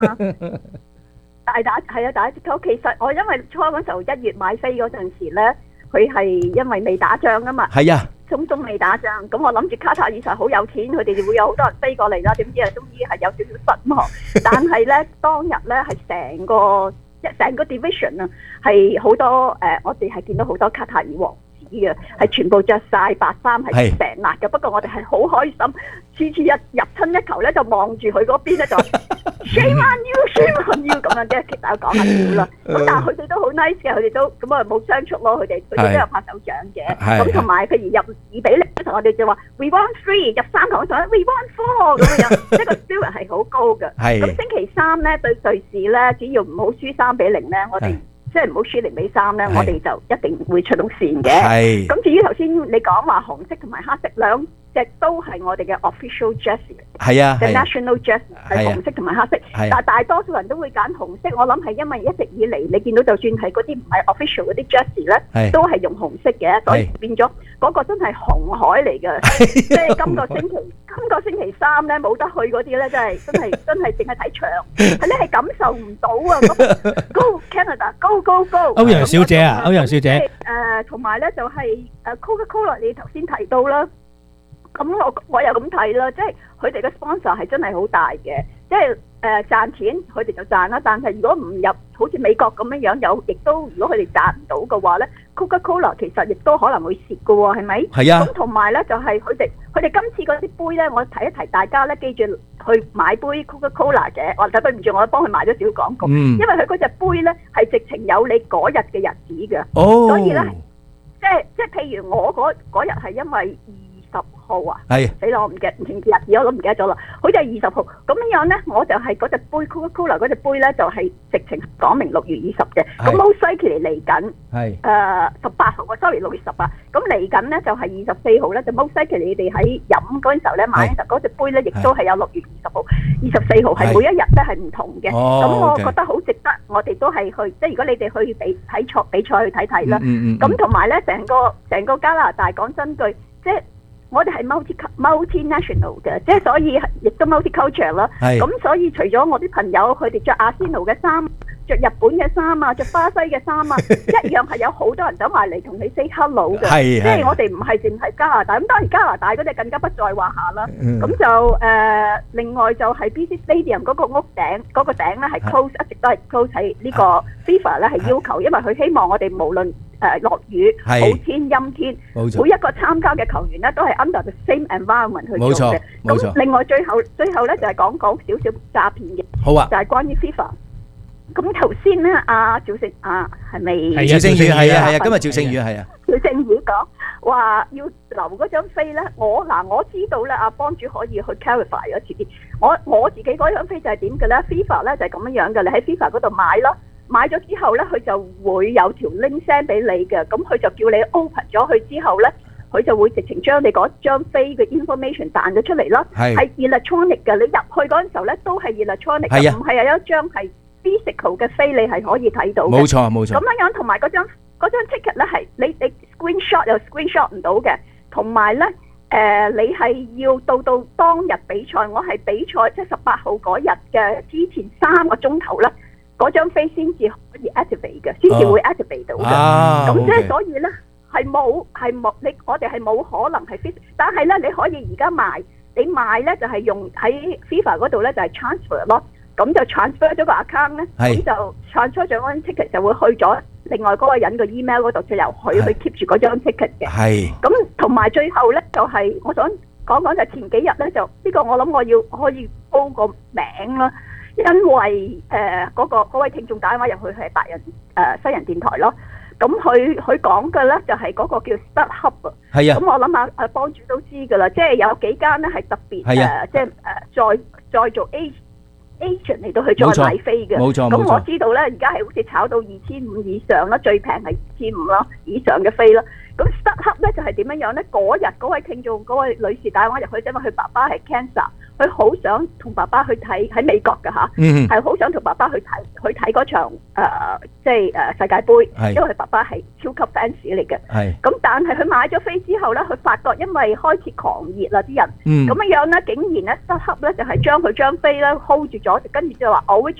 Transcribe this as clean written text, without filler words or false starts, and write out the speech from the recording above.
大隻狗。其實我因為初嗰時候1月買飛嗰陣時咧，佢係因為未打仗啊嘛。 係啊， 中未打仗，咁我諗住卡塔爾實好有錢，佢哋就會有好多人飛過嚟啦。點知終於係有少少失望。但係咧當日咧係成個 division 啊，係好多我哋係見到好多卡塔爾王子嘅，係全部着晒白衫，係成辣嘅。不過我哋係好開心，次次入親一球咧就望住佢嗰邊咧就shame on you 咁樣嘅，其實有講下笑啦。咁但係佢哋都好 nice 嘅，佢哋都咁啊冇相觸咯，佢哋都有拍手掌嘅。咁同埋譬如入2-0嗰陣，我哋就話 we want 3，入3球嗰陣 we want 4咁樣，即係個 spirit 係好高嘅。咁星期3咧對瑞士咧，只要唔好輸3-0咧，我哋即係唔好輸0-3咧，我哋就一定會出到線嘅。咁至於頭先你講話紅色同埋黑色兩隻都係我哋嘅 official jersey， 係啊， 嘅 national jersey 係紅色同埋黑色。但係大多數人都會揀紅色，我諗係因為一直以嚟你見到就算係嗰啲唔係 official 嗰啲 jersey 咧，都係用紅色嘅，所以變咗嗰個真係紅海嚟嘅。即係今個星期3咧冇得去嗰啲咧，真係淨係睇場，係你係感受唔到啊！Go Canada，Go！ 歐陽小姐啊，歐陽小姐， 同埋咧就係Coca-Cola， 你頭先提到啦。咁我又咁睇啦，即係佢哋嘅 sponsor 係真係好大嘅，即係賺錢佢哋就賺啦。但係如果唔入好似美國咁樣有，亦都如果佢哋賺唔到嘅話咧 ，Coca-Cola 其實亦都可能會蝕嘅喎，係咪？係啊。咁同埋咧就係佢哋今次嗰啲杯咧，我提一提大家咧，記住去買杯 Coca-Cola 嘅。我對唔住，我幫佢賣咗少廣告，因為佢嗰隻杯咧係直情有你嗰日嘅日子嘅，所以咧即係譬如我嗰日係因為20號啊，死啦！我唔記得日子，我都唔記得咗啦。好似係20號咁樣咧，我就係嗰隻杯 Coca-Cola 嗰隻杯咧，就係直情講明6月20嘅。咁 most likely 嚟緊18號，sorry 6月18。咁嚟緊咧就係24號咧，就 most likely 你哋喺飲嗰陣時候咧買嗰隻杯咧，亦都係有6月20號、24號，係每一日咧係唔同嘅。咁我覺得好值得，我哋都係去，即係如果你哋去比賽去睇睇啦。咁同埋咧，成個加拿大講真句，即係。我哋係 multinational 嘅，即係所以亦都 multicultural 啦。咁所以除咗我啲朋友佢哋着阿仙奴嘅衫、着日本嘅衫啊、着巴西嘅衫啊，一樣係有好多人走埋嚟同你 say hello 嘅。即係我哋唔係淨係加拿大，咁當然加拿大嗰隻更加不在話下啦。咁就另外就係 BC Stadium 嗰個屋頂嗰個頂咧係 close， 一直都係 close， 喺呢個 FIFA 咧係要求，因為佢希望我哋無論落雨、好天、陰天，每一個參加嘅球員咧都係 under the same environment 去做嘅。咁另外最後咧就係講少少詐騙嘅，好啊，就係關於 FIFA。咁頭先咧，趙勝係咪？ 趙勝宇係啊，今日趙勝宇係啊。 趙勝宇講話要留嗰張飛咧，我知道咧，阿幫主可以去 clarify 咗遲啲。我自己嗰張飛就係點嘅咧 ？FIFA 咧就係咁樣嘅，你喺 FIFA 嗰度買咯。買咗之後咧，佢就會有條 link send 俾你嘅，咁佢就叫你 open 咗佢之後咧，佢就會直情將你嗰張飛嘅 information 彈咗出嚟啦，係 electronic 嘅。你入去嗰陣時候咧，都係 electronic 嘅，唔係有一張係 physical 嘅飛，你係可以睇到嘅。冇錯。咁樣同埋嗰張 ticket 咧係你 screenshot 又 screenshot 唔到嘅，同埋咧你係要到當日比賽，我係比賽即係18號嗰日嘅之前3個鐘頭咧。嗰張飛先至可以 activate 嘅，先至會 activate 到嘅。咁即係所以咧，我哋係冇可能係 fit， 但係咧你可以而家賣，你賣咧就係用喺 FIFA 嗰度咧就係 transfer 咯，咁就 transfer 咗個 account 咧，咁就 transfer 咗嗰張 ticket 就會去咗另外嗰個人嘅 email 嗰度，就由佢去 keep 住嗰張 ticket 嘅。咁同埋最後咧就係我想講就前幾日咧就呢個我諗我要可以報個名啦。因為嗰位聽眾打電話入去係白人西人電台咯，咁佢講嘅咧就係嗰個叫 StubHub 啊，咁我諗阿幫主都知㗎啦，即係有幾間咧係特別即係再做 agent 嚟到去再買飛嘅，咁我知道咧而家係好似炒到2500以上啦，最平係2500啦以上嘅飛啦，咁咁失恰咧就係點樣樣咧？嗰日嗰位聽眾嗰位女士打電話入去，因為佢爸爸係 cancer，佢好想同爸爸去睇喺美國嘅嚇，係好想同爸爸去睇嗰場即係世界盃，因為佢爸爸係超級 fans 嚟嘅。咁但係佢買咗飛之後咧，佢發覺因為開始狂熱啦啲人，咁樣樣咧，竟然咧失恰咧就係將佢張飛咧 hold 住咗，跟住就話我會